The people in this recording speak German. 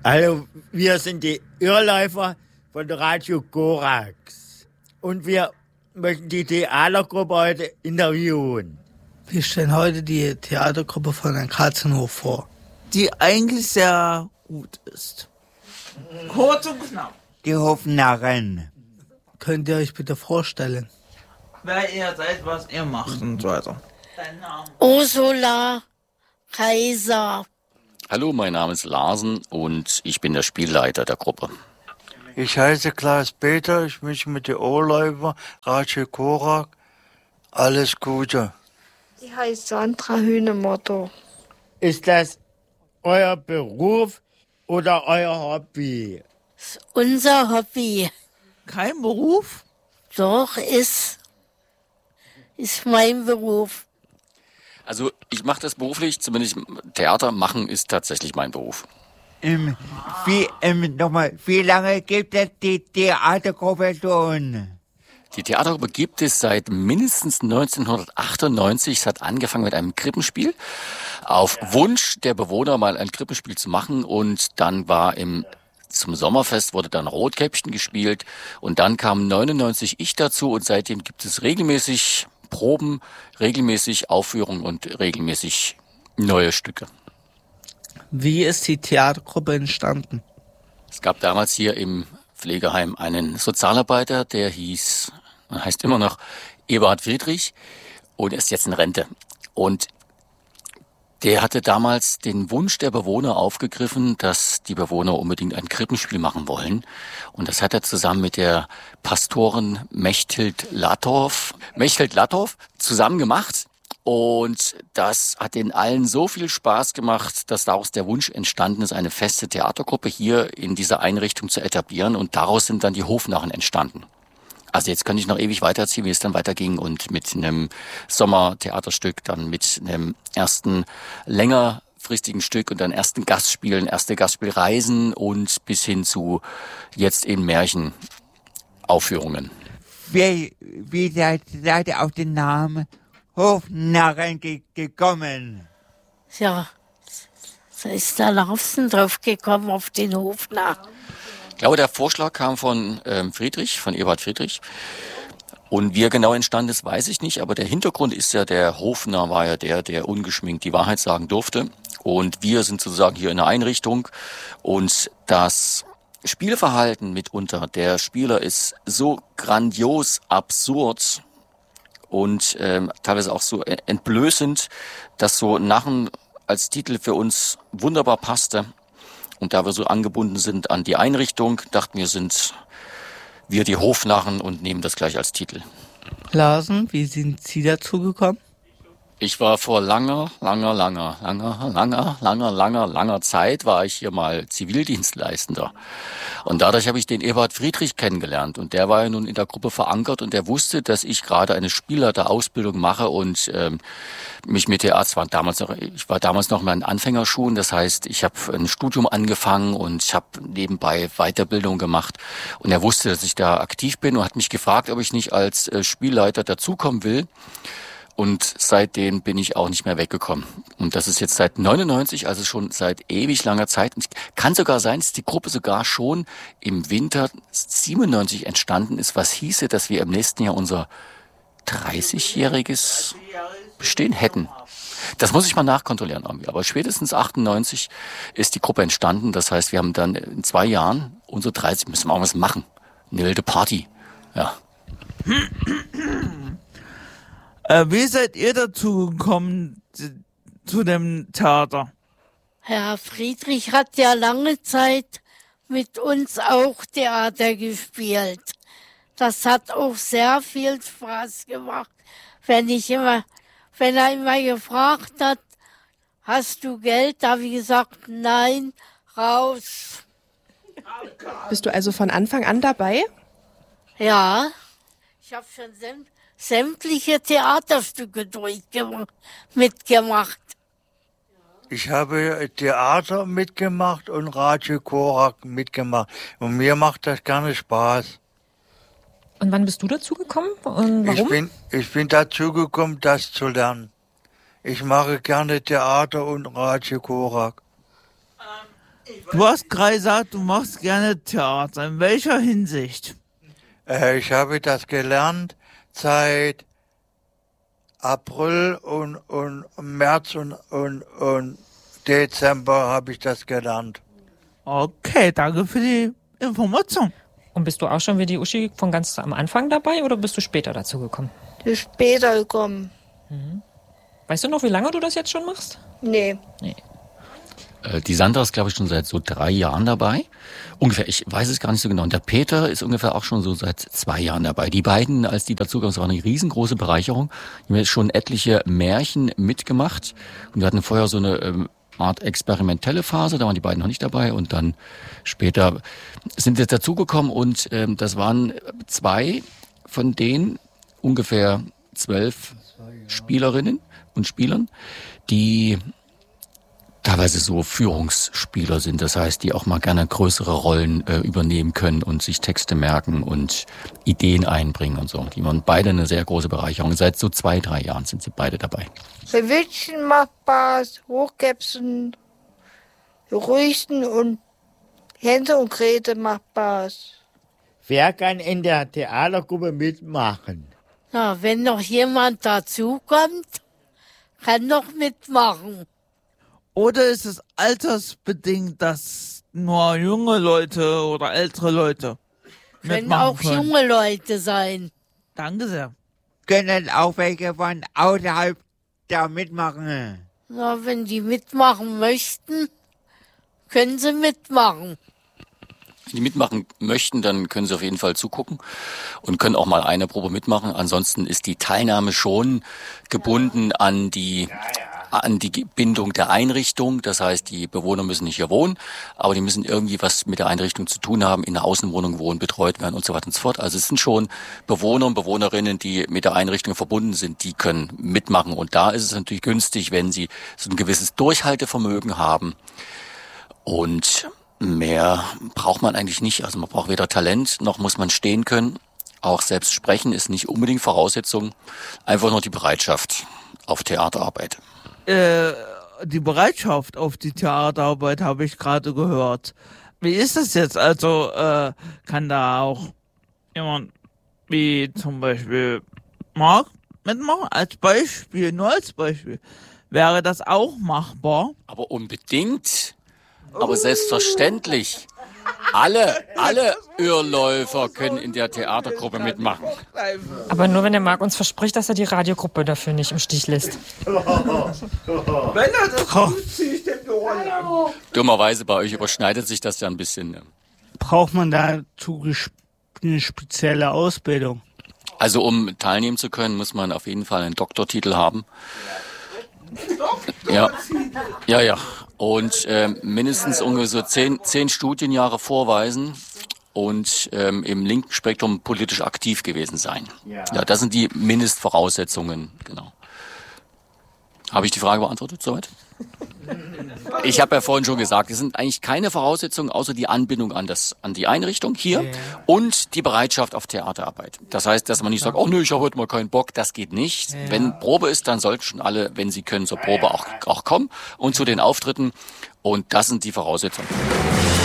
Also, wir sind die Irrläufer von der Radio Korax. Und wir möchten die Theatergruppe heute interviewen. Wir stellen heute die Theatergruppe von Herrn Katzenhof vor, die eigentlich sehr gut ist. Kurz und knapp. Die Hofnarren. Könnt ihr euch bitte vorstellen? Wer ihr seid, was ihr macht und so weiter. Ursula Kaiser. Hallo, mein Name ist Larsen und ich bin der Spielleiter der Gruppe. Ich heiße Klaus-Peter, ich bin mit der Ohrläufer, Radio Korak. Alles Gute. Ich heiße Sandra Hühnemotto. Ist das euer Beruf oder euer Hobby? Das ist unser Hobby. Kein Beruf? Doch, ist mein Beruf. Also ich mache das beruflich, zumindest Theater machen ist tatsächlich mein Beruf. Wie lange gibt es die Theatergruppe schon? Die Theatergruppe gibt es seit mindestens 1998. Es hat angefangen mit einem Krippenspiel. Auf Wunsch der Bewohner mal ein Krippenspiel zu machen. Und dann zum Sommerfest wurde dann Rotkäppchen gespielt. Und dann kam 99 ich dazu. Und seitdem gibt es regelmäßig Proben, regelmäßig Aufführungen und regelmäßig neue Stücke. Wie ist die Theatergruppe entstanden? Es gab damals hier im Pflegeheim einen Sozialarbeiter, der heißt immer noch Eberhard Friedrich und ist jetzt in Rente. Und der hatte damals den Wunsch der Bewohner aufgegriffen, dass die Bewohner unbedingt ein Krippenspiel machen wollen. Und das hat er zusammen mit der Pastorin Mechthild Lattorf zusammen gemacht. Und das hat den allen so viel Spaß gemacht, dass daraus der Wunsch entstanden ist, eine feste Theatergruppe hier in dieser Einrichtung zu etablieren. Und daraus sind dann die Hofnarren entstanden. Also jetzt könnte ich noch ewig weiterziehen, wie es dann weiterging und mit einem Sommertheaterstück, dann mit einem ersten längerfristigen Stück und dann erste Gastspielreisen und bis hin zu jetzt in Märchenaufführungen. Wie seid ihr auf den Namen Hofnarren gekommen? Ja, da ist der Larsen drauf gekommen auf den Hofnarren. Ich glaube, der Vorschlag kam von Eberhard Friedrich. Und wie er genau entstanden ist, weiß ich nicht. Aber der Hintergrund ist ja, der Hofnarr war ja der ungeschminkt die Wahrheit sagen durfte. Und wir sind sozusagen hier in der Einrichtung. Und das Spielverhalten mitunter der Spieler ist so grandios absurd und teilweise auch so entblößend, dass so Narren als Titel für uns wunderbar passte. Und da wir so angebunden sind an die Einrichtung, dachten wir, sind wir die Hofnarren und nehmen das gleich als Titel. Larsen, wie sind Sie dazu gekommen? Ich war vor langer Zeit war ich hier mal Zivildienstleistender. Und dadurch habe ich den Eberhard Friedrich kennengelernt. Und der war ja nun in der Gruppe verankert und der wusste, dass ich gerade eine Spielleiterausbildung mache und mich mit Theater, ich war damals noch in meinen Anfängerschuhen. Das heißt, ich habe ein Studium angefangen und ich habe nebenbei Weiterbildung gemacht. Und er wusste, dass ich da aktiv bin und hat mich gefragt, ob ich nicht als Spielleiter dazukommen will. Und seitdem bin ich auch nicht mehr weggekommen. Und das ist jetzt seit 99, also schon seit ewig langer Zeit. Und kann sogar sein, dass die Gruppe sogar schon im Winter 97 entstanden ist, was hieße, dass wir im nächsten Jahr unser 30-jähriges Bestehen hätten. Das muss ich mal nachkontrollieren irgendwie. Aber spätestens 98 ist die Gruppe entstanden. Das heißt, wir haben dann in 2 Jahren unsere 30, müssen wir auch was machen. Eine wilde Party. Ja. Wie seid ihr dazu gekommen zu dem Theater? Herr Friedrich hat ja lange Zeit mit uns auch Theater gespielt. Das hat auch sehr viel Spaß gemacht. Wenn er immer gefragt hat, hast du Geld? Da habe ich gesagt, nein, raus. Bist du also von Anfang an dabei? Ja, ich habe schon sämtliche Theaterstücke mitgemacht. Ich habe Theater mitgemacht und Radio Korak mitgemacht. Und mir macht das gerne Spaß. Und wann bist du dazu gekommen? Und warum? Ich bin dazu gekommen, das zu lernen. Ich mache gerne Theater und Radio Korak. Du hast gerade gesagt, du machst gerne Theater. In welcher Hinsicht? Ich habe das gelernt seit April und März und Dezember habe ich das gelernt. Okay, danke für die Information. Und bist du auch schon wie die Uschi von ganz am Anfang dabei oder bist du später dazu gekommen? Ich bin später gekommen. Weißt du noch, wie lange du das jetzt schon machst? Nee. Die Sandra ist, glaube ich, schon seit so 3 Jahren dabei. Ungefähr, ich weiß es gar nicht so genau. Und der Peter ist ungefähr auch schon so seit 2 Jahren dabei. Die beiden, als die dazukamen, das war eine riesengroße Bereicherung. Die haben jetzt schon etliche Märchen mitgemacht. Und wir hatten vorher so eine Art experimentelle Phase, da waren die beiden noch nicht dabei. Und dann später sind sie jetzt dazugekommen und das waren 2 von den ungefähr 12 Spielerinnen und Spielern, die teilweise so Führungsspieler sind, das heißt, die auch mal gerne größere Rollen übernehmen können und sich Texte merken und Ideen einbringen und so. Die waren beide eine sehr große Bereicherung. Seit so 2, 3 Jahren sind sie beide dabei. Verwitschen macht Spaß, Hochkäpsen, Rüsten und Hänsel und Grete macht Spaß. Wer kann in der Theatergruppe mitmachen? Na, wenn noch jemand dazukommt, kann noch mitmachen. Oder ist es altersbedingt, dass nur junge Leute oder ältere Leute Können mitmachen auch können? junge Leute sein. Danke sehr. Können auch welche von außerhalb da mitmachen. Na, wenn die mitmachen möchten, können sie mitmachen. Wenn die mitmachen möchten, dann können sie auf jeden Fall zugucken und können auch mal eine Probe mitmachen. Ansonsten ist die Teilnahme schon gebunden an die Bindung der Einrichtung. Das heißt, die Bewohner müssen nicht hier wohnen, aber die müssen irgendwie was mit der Einrichtung zu tun haben, in der Außenwohnung wohnen, betreut werden und so weiter und so fort. Also es sind schon Bewohner und Bewohnerinnen, die mit der Einrichtung verbunden sind, die können mitmachen. Und da ist es natürlich günstig, wenn sie so ein gewisses Durchhaltevermögen haben. Und mehr braucht man eigentlich nicht. Also man braucht weder Talent, noch muss man stehen können. Auch selbst sprechen ist nicht unbedingt Voraussetzung. Einfach nur die Bereitschaft auf Theaterarbeit. Die Bereitschaft auf die Theaterarbeit habe ich gerade gehört. Wie ist das jetzt? Also kann da auch jemand wie zum Beispiel Marc mitmachen? Als Beispiel, nur als Beispiel. Wäre das auch machbar? Aber unbedingt. Aber selbstverständlich. Alle Irrläufer können in der Theatergruppe mitmachen. Aber nur, wenn der Marc uns verspricht, dass er die Radiogruppe dafür nicht im Stich lässt. Wenn er das tut, ziehe ich den Ohren an. Dummerweise bei euch überschneidet sich das ja ein bisschen. Braucht man dazu eine spezielle Ausbildung? Also um teilnehmen zu können, muss man auf jeden Fall einen Doktortitel haben. Ja. Und mindestens ungefähr so 10 Studienjahre vorweisen und im linken Spektrum politisch aktiv gewesen sein. Ja, das sind die Mindestvoraussetzungen, genau. Habe ich die Frage beantwortet soweit? Ich habe ja vorhin schon gesagt, es sind eigentlich keine Voraussetzungen außer die Anbindung an die Einrichtung hier und die Bereitschaft auf Theaterarbeit. Das heißt, dass man nicht sagt, oh nö, ich habe heute mal keinen Bock, das geht nicht. Ja. Wenn Probe ist, dann sollten schon alle, wenn sie können, zur Probe auch kommen und zu den Auftritten. Und das sind die Voraussetzungen.